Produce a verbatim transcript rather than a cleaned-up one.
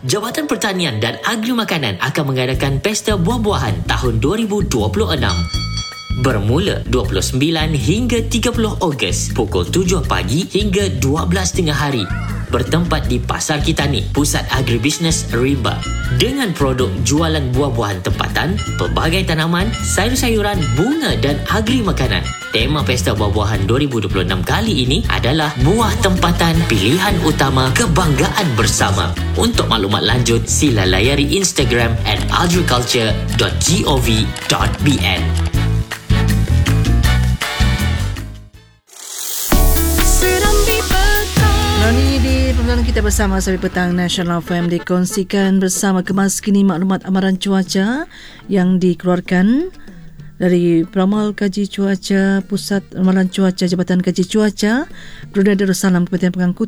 Jabatan Pertanian dan Agri Makanan akan mengadakan Pesta Buah-Buahan tahun dua ribu dua puluh enam. Bermula dua puluh sembilan hingga tiga puluh Ogos pukul tujuh pagi hingga dua belas tengah hari. Bertempat di Pasar Kitani, Pusat Agribisnes Rimba. Dengan produk jualan buah-buahan tempatan, pelbagai tanaman, sayur-sayuran, bunga dan agri makanan. Tema Pesta Buah-Buahan dua ribu dua puluh enam kali ini adalah Buah Tempatan, Pilihan Utama Kebanggaan Bersama. Untuk maklumat lanjut, sila layari Instagram at agriculture dot gov dot bn. Ini di pembicaraan kita bersama Sahabat Petang Nasional F M dikongsikan bersama kemas kini maklumat amaran cuaca yang dikeluarkan dari Peramal Kaji Cuaca Pusat Ramalan Cuaca Jabatan Kaji Cuaca Brunei Darussalam Kementerian Pengangkutan